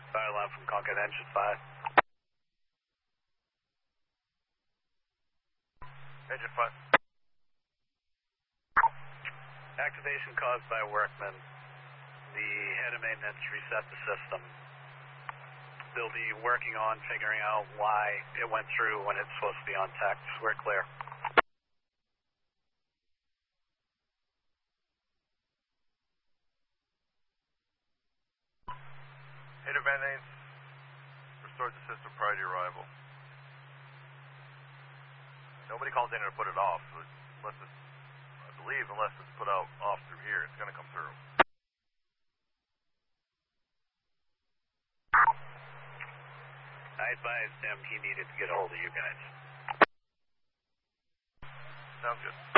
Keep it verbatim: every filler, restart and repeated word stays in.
Fire alarm from Concord Engine five. Engine five. Activation caused by workman. The head of maintenance reset the system. They'll be working on figuring out why it went through when it's supposed to be on text. We're clear. Head of maintenance restored the system prior to your arrival. Nobody calls in to put it off, so unless it's, I believe, unless it's put out off through here, it's going to come through. I advised him he needed to get a hold of you guys. Sounds good.